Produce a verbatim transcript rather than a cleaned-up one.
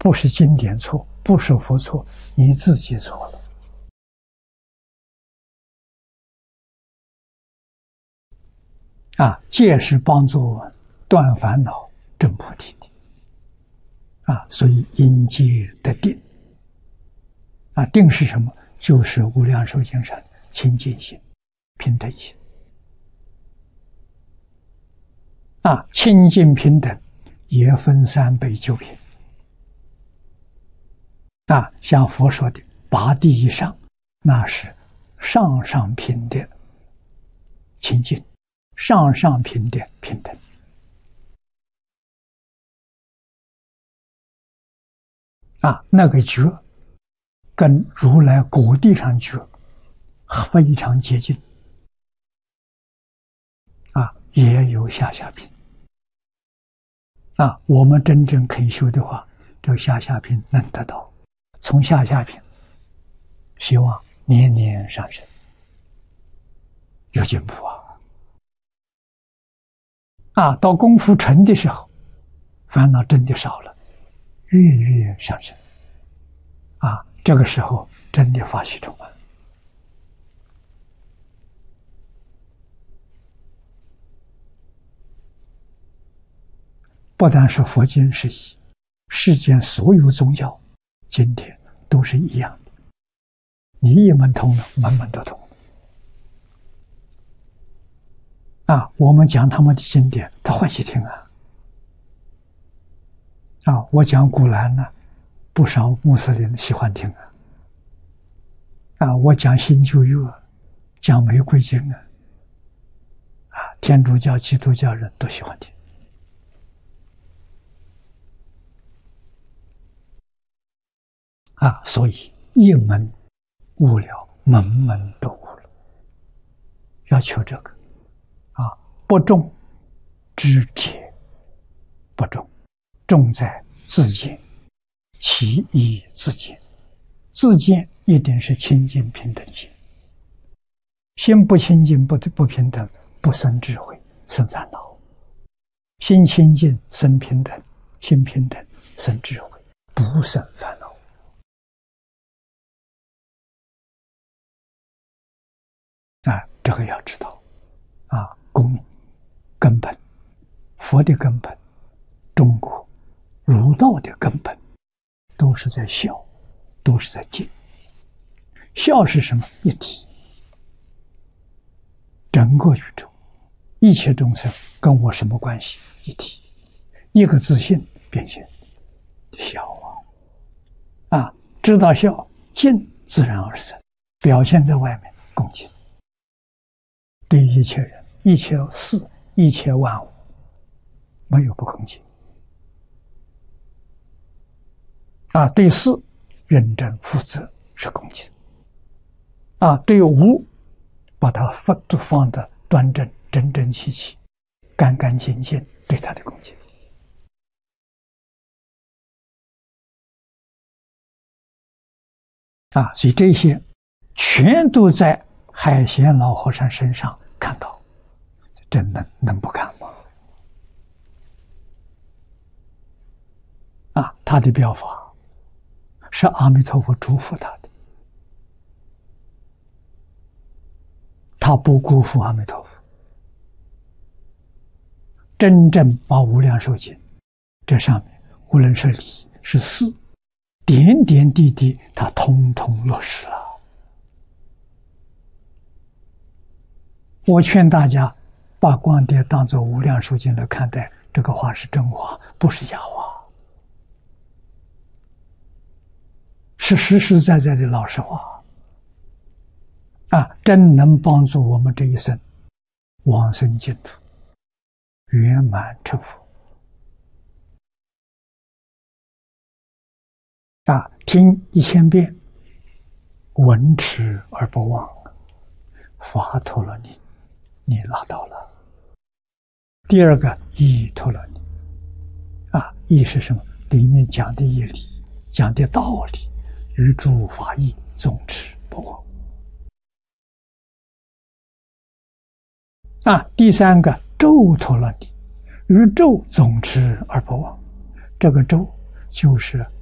不是经典错，不是佛错，你自己错了。啊，戒是帮助我们断烦恼、证菩提的。啊，所以因戒得定。啊，定是什么？就是无量寿经上清净心、平等心。啊，清净平等也分三倍九品。啊，像佛说的八地以上，那是上上品的清净，上上品的平等。啊，那个觉跟如来果地上觉非常接近。啊，也有下下品。啊，我们真正肯修的话，这个下下品能得到。从下下品，希望年年上升，有进步啊！啊，到功夫成的时候，烦恼真的少了，越越上升。啊，这个时候真的法喜充满。不但是佛经是一，世间所有宗教经典都是一样的。你一门通了，门门都通。啊，我们讲他们的经典，他欢喜听啊。啊，我讲古兰呢，不少穆斯林喜欢听啊。啊，我讲新旧约，讲玫瑰经啊，啊，天主教、基督教人都喜欢听。啊，所以一门悟了，门门都悟了。要求这个，啊，不重知铁，不重，重在自见，其义自见。自见一定是清净平等心，心不清净不不平等，不生智慧，生烦恼；心清净生平等，心平等生智慧，不生烦恼。啊，这个要知道，啊，公根本，佛的根本，中国儒道的根本，都是在孝，都是在敬。孝是什么？一体，整个宇宙，一切众生跟我什么关系？一体，一个自信变现，孝啊，啊，知道孝，敬自然而生，表现在外面，恭敬。对一切人、一切事、一切万物，没有不恭敬。啊，对事认真负责是恭敬。啊，对无，把它放都放得端正、整整齐齐、干干净净，对他的恭敬。啊，所以这些全都在海贤老和尚身上看到，真能能不看吗？啊，他的表法是阿弥陀佛嘱咐他的，他不辜负阿弥陀佛，真正把无量寿经这上面无论是理是事，点点滴滴他通通落实了。我劝大家把光碟当作无量寿经来看待，这个话是真话，不是假话，是实实在在的老实话啊！真能帮助我们这一生往生净土，圆满成佛啊！听一千遍，闻持而不忘，法托了你，你拿到了。第二个义托了你啊，义是什么？里面讲的义理，讲的道理，于诸法义总持不忘啊。第三个咒托了你，于咒总持而不忘。这个咒就是